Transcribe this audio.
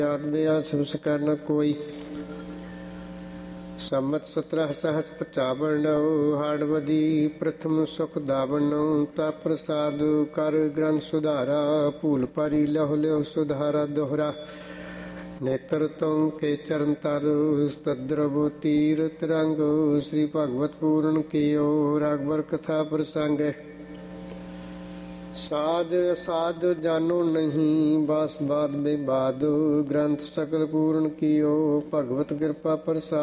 न कोई। सम्मत 17 सहस 55 हाड़वदी प्रथम सुख दावन। ता प्रसाद कर ग्रंथ सुधारा भूल परी लह लह सुधारा दोहरा। नेत्र तुम के चरण तर तद्रव तीरथ रंग। श्री भगवत पूर्ण कियो रागवर कथा प्रसंग। साध साध जानो नहीं बास बाद बेबाद। ग्रंथ सकल पूर्ण कियो भगवत कृपा प्रसाद।